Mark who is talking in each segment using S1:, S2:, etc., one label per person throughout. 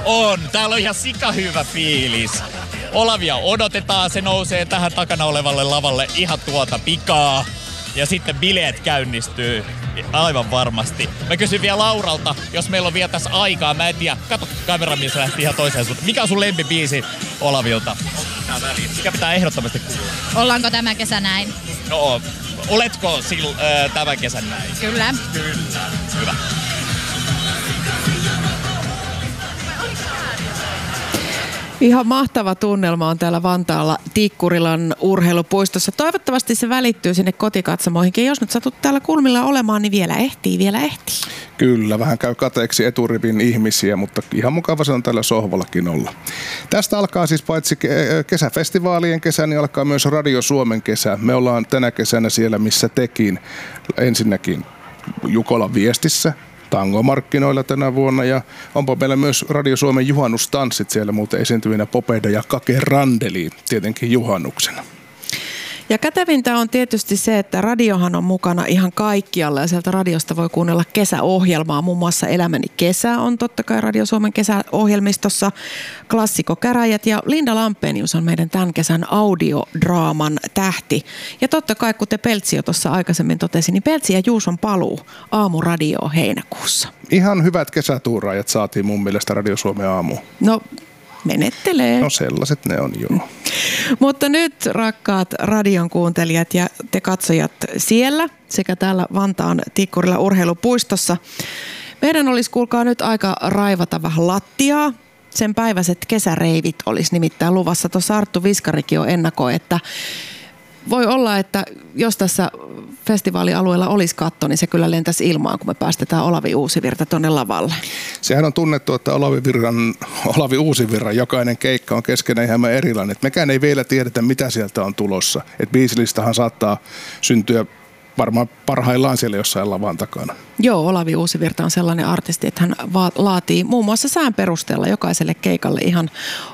S1: On. Täällä on ihan sikahyvä fiilis. Olavia odotetaan, se nousee tähän takana olevalle lavalle ihan tuota pikaa. Ja sitten bileet käynnistyy aivan varmasti. Mä kysyn vielä Lauralta, jos meillä on vielä tässä aikaa. Mä en tiedä, kato kameramies lähti ihan toiseen suuntaan. Mikä on sun lempibiisi Olavilta? Mikä pitää ehdottomasti kuulla?
S2: Ollaanko tämä kesä näin?
S1: No, oletko tämän kesän näin?
S2: Kyllä.
S1: Kyllä. Hyvä.
S3: Ihan mahtava tunnelma on täällä Vantaalla Tikkurilan urheilupuistossa. Toivottavasti se välittyy sinne kotikatsomoihinkin. Jos nyt satut täällä kulmilla olemaan, niin vielä ehtii.
S4: Kyllä, vähän käy kateeksi eturivin ihmisiä, mutta ihan mukava se on tällä sohvallakin olla. Tästä alkaa siis paitsi kesäfestivaalien kesä, niin alkaa myös Radio Suomen kesä. Me ollaan tänä kesänä siellä, missä tekin. Ensinnäkin Jukolan viestissä. Tangomarkkinoilla tänä vuonna ja onpa meillä myös Radio Suomen juhannustanssit siellä muuten esiintyvinä Popeda ja Kake Randeli tietenkin juhannuksena.
S3: Ja kätevintä on tietysti se, että radiohan on mukana ihan kaikkialla ja sieltä radiosta voi kuunnella kesäohjelmaa. Muun muassa Elämäni kesä on totta kai Radio Suomen kesäohjelmistossa, Klassikko-käräjät ja Linda Lampenius on meidän tämän kesän audiodraaman tähti. Ja totta kai, kuten Peltsi jo tuossa aikaisemmin totesi, niin Peltsi ja Juuson paluu aamuradioon heinäkuussa.
S4: Ihan hyvät kesätuuraajat saatiin mun mielestä Radio Suomen aamuun.
S3: No, menettelee.
S4: No sellaiset ne on, joo.
S3: Mutta nyt, rakkaat radion kuuntelijat ja te katsojat siellä sekä täällä Vantaan Tikkurilla urheilupuistossa, meidän olisi kuulkaa nyt aika raivata vähän lattiaa. Sen päiväiset kesäreivit olisi nimittäin luvassa. Tuossa Arttu Viskarikin jo ennakoi, että voi olla, että jos tässä festivaalialueella olisi katto, niin se kyllä lentäisi ilmaan, kun me päästetään Olavi Uusivirta tuonne lavalle.
S4: Sehän on tunnettu, että Olavi Uusivirran jokainen keikka on keskenään ihan erilainen. Et mekään ei vielä tiedetä, mitä sieltä on tulossa. Et biisilistahan saattaa syntyä varmaan parhaillaan siellä jossain lavan takana.
S3: Joo, Olavi Uusivirta on sellainen artisti, että hän laatii muun muassa sään perusteella jokaiselle keikalle ihan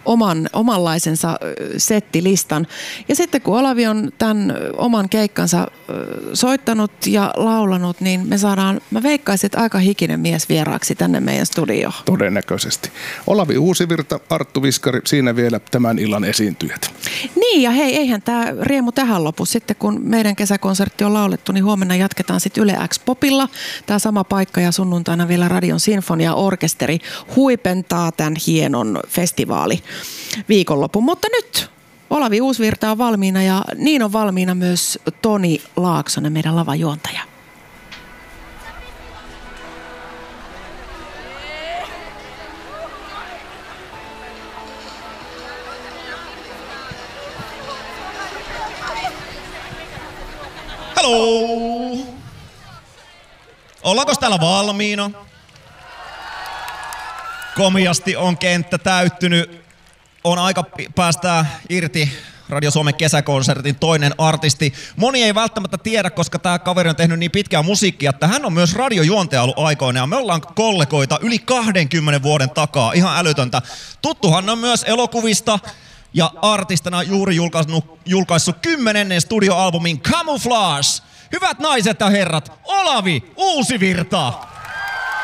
S3: omanlaisensa settilistan. Ja sitten kun Olavi on tämän oman keikkansa soittanut ja laulanut, niin mä veikkaisin, että aika hikinen mies vieraaksi tänne meidän studioon.
S4: Todennäköisesti. Olavi Uusivirta, Arttu Viskari, siinä vielä tämän illan esiintyjät.
S3: Niin ja hei, eihän tämä riemu tähän lopu. Sitten kun meidän kesäkonsertti on laulettu, niin huomenna jatketaan sitten Yle X Popilla. Tämä sama paikka ja sunnuntaina vielä Radion Sinfonia-orkesteri huipentaa tämän hienon festivaali viikonlopun. Mutta nyt Olavi Uusivirta on valmiina ja niin on valmiina myös Toni Laaksonen, meidän lavajuontaja.
S5: Haloo! Ollaanko täällä valmiina? Komiasti on kenttä täyttynyt. On aika päästää irti Radio Suomen kesäkonsertin toinen artisti. Moni ei välttämättä tiedä, koska tämä kaveri on tehnyt niin pitkää musiikkia, että hän on myös radiojuontaja ollut aikoina. Ja me ollaan kollegoita yli 20 vuoden takaa. Ihan älytöntä. Tuttuhan on myös elokuvista. Ja artistina juuri julkaissut 10. studioalbumin Camouflage. Hyvät naiset ja herrat, Olavi Uusivirta!